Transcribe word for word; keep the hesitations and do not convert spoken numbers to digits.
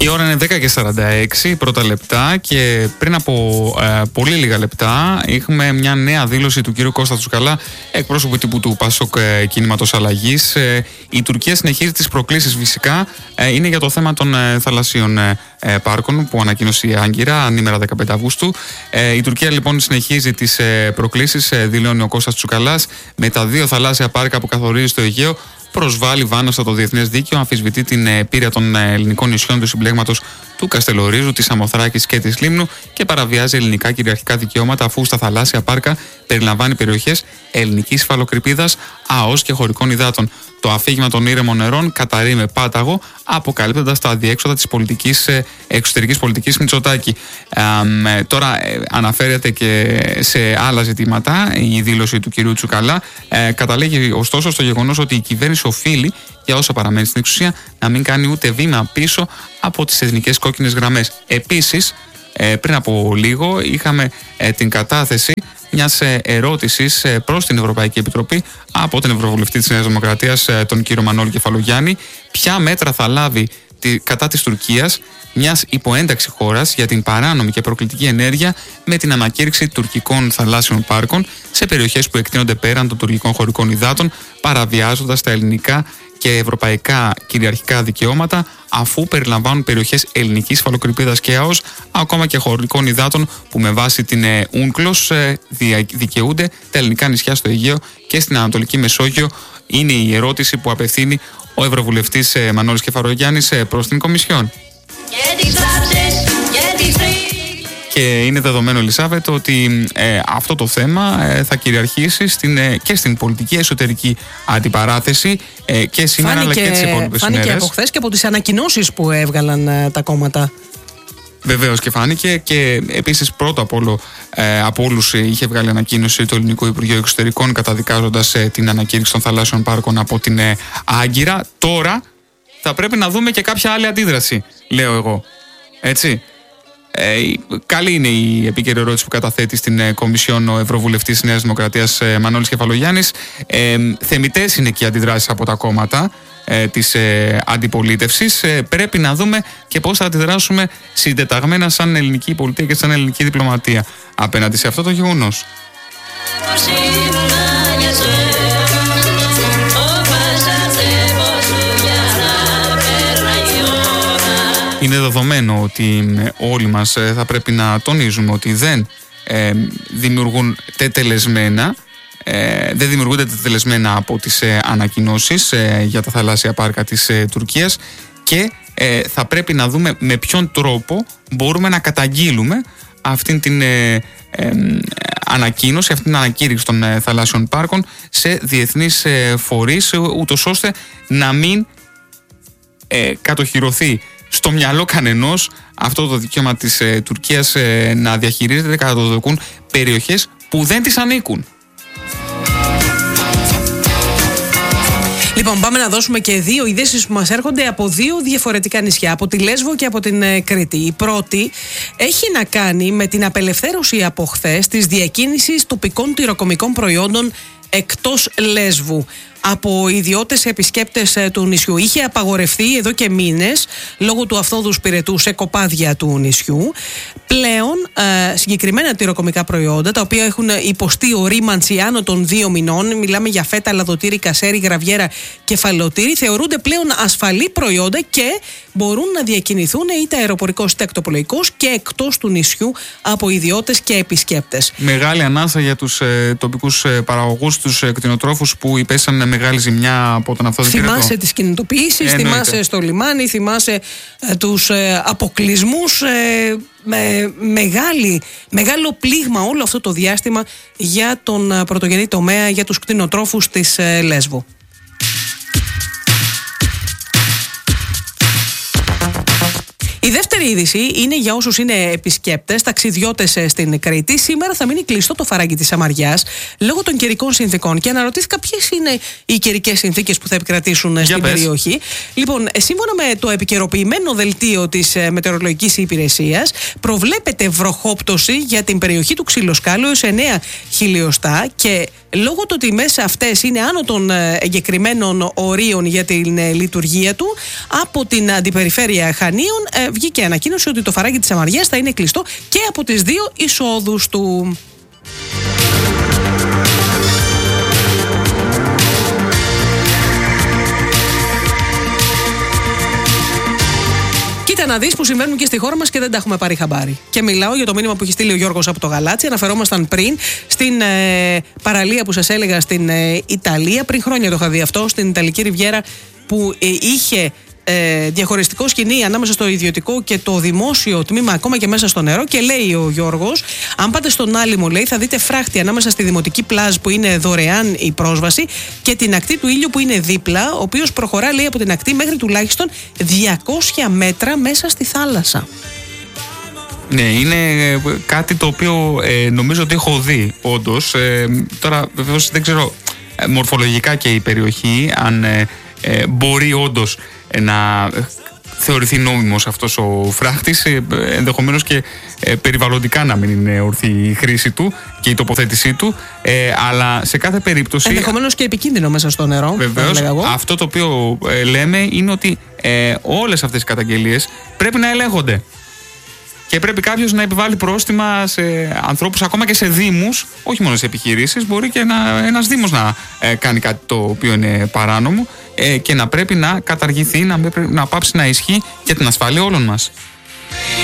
Η ώρα είναι δέκα και σαράντα έξι πρώτα λεπτά και πριν από ε, πολύ λίγα λεπτά είχαμε μια νέα δήλωση του κ. Κώστα Τσουκαλά, εκπρόσωπου τύπου του Πασόκ ε, Κινήματος Αλλαγής. Ε, η Τουρκία συνεχίζει τις προκλήσεις φυσικά. Ε, είναι για το θέμα των ε, θαλασσίων ε, ε, πάρκων που ανακοίνωσε η Άγκυρα ανήμερα δεκαπέντε Αυγούστου. Ε, η Τουρκία λοιπόν συνεχίζει τις ε, προκλήσεις, ε, δηλώνει ο Κώστας Τσουκαλάς, με τα δύο θαλάσσια πάρκα που καθορίζει στο Αιγαίο. Προσβάλλει βάναυσα το διεθνές δίκαιο, αμφισβητεί την επίρρεια των ελληνικών νησιών του συμπλέγματος του Καστελορίζου, της Σαμοθράκης και της Λίμνου και παραβιάζει ελληνικά κυριαρχικά δικαιώματα, αφού στα θαλάσσια πάρκα περιλαμβάνει περιοχές ελληνικής υφαλοκρηπίδας, ΑΟΣ και χωρικών υδάτων. Το αφήγημα των ήρεμων νερών καταρρεί με πάταγο, αποκαλύπτοντας τα αδιέξοδα της πολιτικής, εξωτερικής πολιτικής Μητσοτάκη. Ε, τώρα ε, αναφέρεται και σε άλλα ζητήματα η δήλωση του κυρίου Τσουκαλά. Ε, καταλήγει ωστόσο στο γεγονός ότι η κυβέρνηση οφείλει, για όσα παραμένει στην εξουσία, να μην κάνει ούτε βήμα πίσω από τις εθνικές κόκκινες γραμμές. Επίσης, ε, πριν από λίγο είχαμε ε, την κατάθεση μιας ερώτησης προς την Ευρωπαϊκή Επιτροπή από τον Ευρωβουλευτή της Νέας Δημοκρατίας, τον κύριο Μανώλη Κεφαλογιάννη, ποια μέτρα θα λάβει κατά της Τουρκίας, μιας υποένταξη χώρας, για την παράνομη και προκλητική ενέργεια με την ανακήρυξη τουρκικών θαλάσσιων πάρκων σε περιοχές που εκτείνονται πέραν των τουρκικών χωρικών υδάτων, παραβιάζοντας τα ελληνικά και ευρωπαϊκά κυριαρχικά δικαιώματα, αφού περιλαμβάνουν περιοχές ελληνικής υφαλοκρηπίδας και ΑΟΣ, ακόμα και χωρικών υδάτων που με βάση την UNCLOS δικαιούνται τα ελληνικά νησιά στο Αιγαίο και στην Ανατολική Μεσόγειο. Είναι η ερώτηση που απευθύνει ο Ευρωβουλευτής Μανώλης Κεφαλογιάννης προς την Κομισιόν. Και είναι δεδομένο, Ελισάβετ, ότι ε, αυτό το θέμα ε, θα κυριαρχήσει στην, ε, και στην πολιτική εσωτερική αντιπαράθεση ε, και σήμερα φάνηκε, αλλά και τις υπόλοιπες ημέρες. Φάνηκε από χθες και από τις ανακοινώσεις που έβγαλαν ε, τα κόμματα. Βεβαίως και φάνηκε, και επίσης πρώτο απ' όλο ε, από όλους είχε βγάλει ανακοίνωση το Ελληνικό Υπουργείο Εξωτερικών, καταδικάζοντας ε, την ανακήρυξη των θαλάσσιων πάρκων από την ε, Άγκυρα. Τώρα θα πρέπει να δούμε και κάποια άλλη αντίδραση, λέω εγώ. Έτσι. Ε, καλή είναι η επίκαιρη ερώτηση που καταθέτει στην ε, Κομισιόν ο Ευρωβουλευτής της Νέας Δημοκρατίας ε, Μανώλης Κεφαλογιάννης. Ε, θεμιτές είναι και οι αντιδράσεις από τα κόμματα ε, της ε, αντιπολίτευσης. Ε, πρέπει να δούμε και πώς θα αντιδράσουμε συντεταγμένα σαν ελληνική πολιτεία και σαν ελληνική διπλωματία απέναντι σε αυτό το γεγονός. Είναι δεδομένο ότι όλοι μας θα πρέπει να τονίζουμε ότι δεν ε, δημιουργούν τετελεσμένα, ε, δεν δημιουργούνται τετελεσμένα από τις ε, ανακοινώσεις ε, για τα θαλάσσια πάρκα της ε, Τουρκίας, και ε, θα πρέπει να δούμε με ποιον τρόπο μπορούμε να καταγγείλουμε αυτήν την ε, ε, ανακοίνωση, αυτήν την ανακήρυξη των ε, θαλάσσιων πάρκων σε διεθνείς ε, φορείς, ούτως ώστε να μην ε, κατοχυρωθεί στο μυαλό κανενός αυτό το δικαίωμα της ε, Τουρκίας ε, να διαχειρίζεται κατά το δοκούν περιοχές που δεν της ανήκουν. Λοιπόν, πάμε να δώσουμε και δύο ειδήσεις που μας έρχονται από δύο διαφορετικά νησιά, από τη Λέσβο και από την ε, Κρήτη. Η πρώτη έχει να κάνει με την απελευθέρωση από χθες της διακίνησης τοπικών τυροκομικών προϊόντων εκτός Λέσβου από ιδιώτες επισκέπτες του νησιού. Είχε απαγορευτεί εδώ και μήνες λόγω του αυθόδους πυρετού σε κοπάδια του νησιού. Πλέον ε, συγκεκριμένα τυροκομικά προϊόντα, τα οποία έχουν υποστεί ορίμανση άνω των δύο μηνών, μιλάμε για φέτα, λαδοτήρι, κασέρι, γραβιέρα, κεφαλοτήρι, θεωρούνται πλέον ασφαλή προϊόντα και μπορούν να διακινηθούν είτε αεροπορικός είτε ακτοπλοϊκός και εκτός του νησιού από ιδιώτες και επισκέπτες. Μεγάλη ανάσα για τους ε, τοπικούς ε, παραγωγούς, τους ε, κτηνοτρόφους που υπέσαν μεγάλη ζημιά από τον αυθόδη πυρετό. Θυμάσαι τις κινητοποιήσεις, θυμάσαι στο λιμάνι, θυμάσαι ε, τους ε, αποκλεισμούς, ε, με μεγάλη, μεγάλο πλήγμα όλο αυτό το διάστημα για τον ε, πρωτογενή τομέα, για τους κτηνοτρόφους της ε, Λέσβου. Η δεύτερη είδηση είναι για όσους είναι επισκέπτες, ταξιδιώτες στην Κρήτη. Σήμερα θα μείνει κλειστό το φαράγγι της Σαμαριάς λόγω των καιρικών συνθήκων. Και αναρωτήθηκα ποιες είναι οι καιρικές συνθήκες που θα επικρατήσουν για στην πες. περιοχή. Λοιπόν, σύμφωνα με το επικαιροποιημένο δελτίο της Μετεωρολογικής Υπηρεσίας, προβλέπεται βροχόπτωση για την περιοχή του Ξυλοσκάλου έως εννέα χιλιοστά, και λόγω του ότι οι τιμές αυτές είναι άνω των εγκεκριμένων ορίων για την λειτουργία του, από την αντιπεριφέρεια Χανίων βγήκε ανακοίνωση ότι το φαράγγι της Αμαριάς θα είναι κλειστό και από τις δύο εισόδους του. Κοίτα να δεις που συμβαίνουν και στη χώρα μας και δεν τα έχουμε πάρει χαμπάρι. Και μιλάω για το μήνυμα που έχει στείλει ο Γιώργος από το Γαλάτσι. Αναφερόμασταν πριν στην ε, παραλία που σας έλεγα στην ε, Ιταλία. Πριν χρόνια το είχα δει αυτό, στην Ιταλική Ριβιέρα, που ε, είχε ε, διαχωριστικό σκηνή ανάμεσα στο ιδιωτικό και το δημόσιο τμήμα, ακόμα και μέσα στο νερό. Και λέει ο Γιώργος, αν πάτε στον Άλυμο, λέει, θα δείτε φράχτη ανάμεσα στη δημοτική πλάζ που είναι δωρεάν η πρόσβαση και την ακτή του ήλιου που είναι δίπλα, ο οποίος προχωρά, λέει, από την ακτή μέχρι τουλάχιστον διακόσια μέτρα μέσα στη θάλασσα. Ναι, είναι κάτι το οποίο ε, νομίζω ότι έχω δει όντως. Ε, τώρα βεβαίως δεν ξέρω ε, μορφολογικά και η περιοχή αν ε, ε, μπορεί όντως ε, να θεωρηθεί νόμιμος αυτός ο φράχτης, ε, ενδεχομένως και ε, περιβαλλοντικά να μην είναι ορθή η χρήση του και η τοποθέτησή του, ε, αλλά σε κάθε περίπτωση... Ενδεχομένως και επικίνδυνο μέσα στο νερό. Βεβαίως, αυτό το οποίο ε, λέμε είναι ότι ε, όλες αυτές οι καταγγελίες πρέπει να ελέγχονται. Και πρέπει κάποιος να επιβάλλει πρόστιμα σε ανθρώπους, ακόμα και σε δήμους, όχι μόνο σε επιχειρήσεις. Μπορεί και να, ένας δήμος να ε, κάνει κάτι το οποίο είναι παράνομο ε, και να πρέπει να καταργηθεί, να, να πάψει να ισχύει για την ασφάλεια όλων μας.